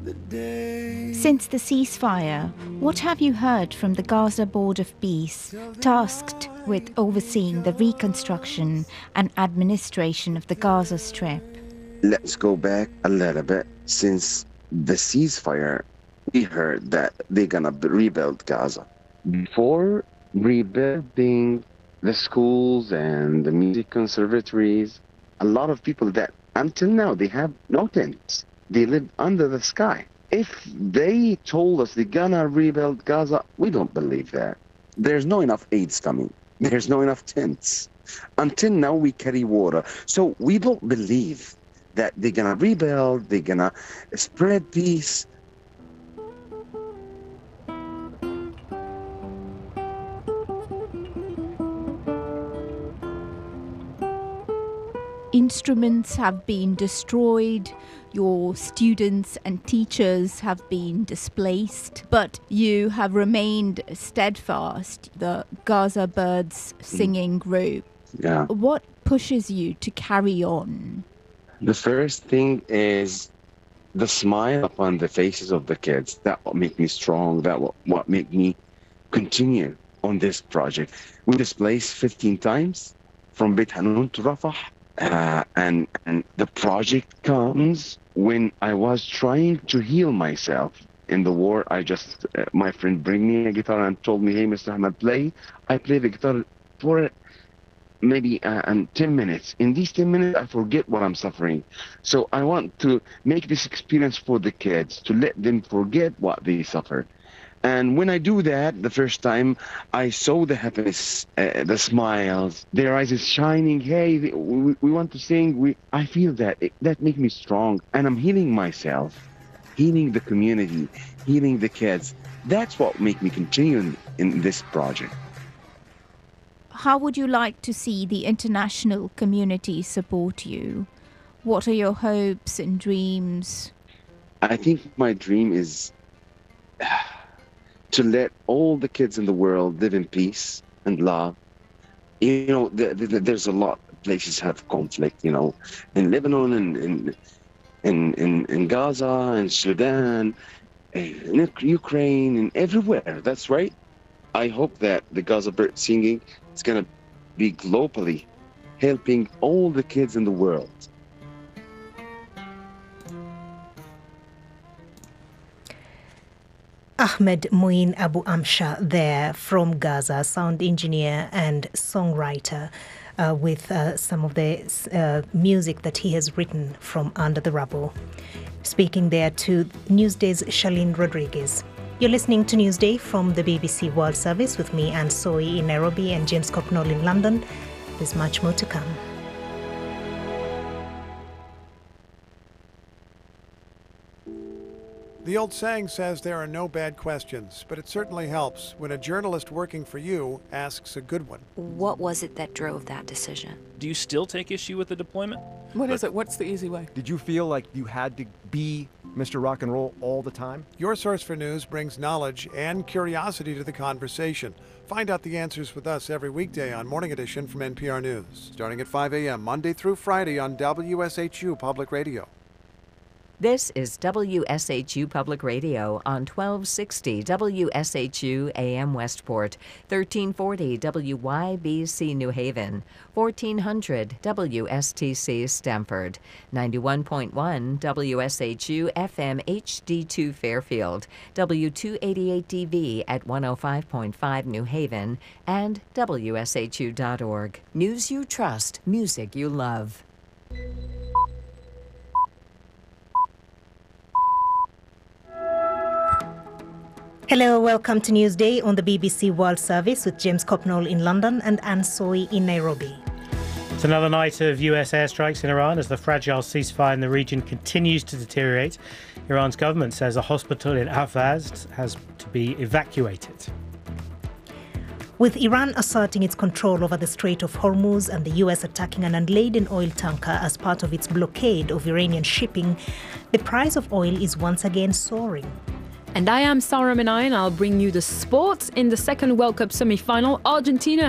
Since the ceasefire, what have you heard from the Gaza Board of Peace, tasked with overseeing the reconstruction and administration of the Gaza Strip? Let's go back a little bit. Since the ceasefire, we heard that they're gonna rebuild Gaza. Before rebuilding the schools and the music conservatories, a lot of people that until now they have no tents. They live under the sky. If they told us they're gonna rebuild Gaza, we don't believe that. There's no enough aids coming. There's no enough tents. Until now, we carry water. So we don't believe that they're gonna rebuild, they're gonna spread peace. Instruments have been destroyed, your students and teachers have been displaced, but you have remained steadfast, the Gaza Birds singing group. Yeah. What pushes you to carry on? The first thing is the smile upon the faces of the kids. That what make me strong. That what make me continue on this project. We displaced 15 times from Beit Hanun to Rafah. And the project comes when I was trying to heal myself in the war. My friend bring me a guitar and told me, hey, Mr. Ahmed, play. I play the guitar for maybe 10 minutes. In these 10 minutes, I forget what I'm suffering. So I want to make this experience for the kids, to let them forget what they suffer. And when I do that, the first time, I saw the happiness, the smiles, their eyes is shining. Hey, we want to sing. I feel that. That makes me strong. And I'm healing myself, healing the community, healing the kids. That's what makes me continue in this project. How would you like to see the international community support you? What are your hopes and dreams? I think my dream is to let all the kids in the world live in peace and love. You know, there's a lot of places have conflict, you know, in Lebanon and in Gaza and Sudan, in Ukraine and everywhere. That's right. I hope that the Gaza Bird singing is going to be globally helping all the kids in the world. Ahmed Moin Abu Amsha there from Gaza, sound engineer and songwriter, with some of the music that he has written from Under the Rubble. Speaking there to Newsday's Charlene Rodriguez. You're listening to Newsday from the BBC World Service with me, Anne Soy in Nairobi and James Copnall in London. There's much more to come. The old saying says there are no bad questions, but it certainly helps when a journalist working for you asks a good one. What was it that drove that decision? Do you still take issue with the deployment? What is it? What's the easy way? Did you feel like you had to be Mr. Rock and Roll all the time? Your Source for News brings knowledge and curiosity to the conversation. Find out the answers with us every weekday on Morning Edition from NPR News, starting at 5 a.m. Monday through Friday on WSHU Public Radio. This is WSHU Public Radio on 1260 WSHU AM Westport, 1340 WYBC New Haven, 1400 WSTC Stamford, 91.1 WSHU FM HD2 Fairfield, W288DV at 105.5 New Haven, and WSHU.org. News you trust, music you love. Hello, welcome to Newsday on the BBC World Service with James Copnall in London and Anne Soy in Nairobi. It's another night of US airstrikes in Iran as the fragile ceasefire in the region continues to deteriorate. Iran's government says a hospital in Ahvaz has to be evacuated. With Iran asserting its control over the Strait of Hormuz and the US attacking an unladen oil tanker as part of its blockade of Iranian shipping, the price of oil is once again soaring. And I am Sarah Menai, and I'll bring you the sports. In the second World Cup semi-final, Argentina